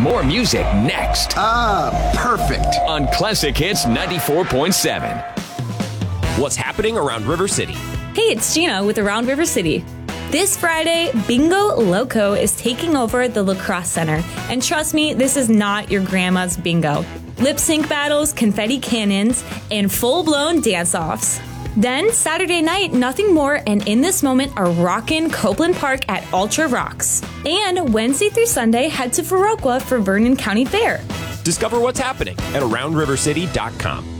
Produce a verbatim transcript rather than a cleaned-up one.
more music next. Ah, perfect. On Classic Hits ninety-four point seven. What's happening around River City? Hey, it's Gina with Around River City. This Friday, Bingo Loco is taking over the Lacrosse Center. And trust me, this is not your grandma's bingo. Lip sync battles, confetti cannons, and full-blown dance-offs. Then, Saturday night, Nothing More and In This Moment are rockin' Copeland Park at Ultra Rocks. And Wednesday through Sunday, head to Viroqua for Vernon County Fair. Discover what's happening at around river city dot com.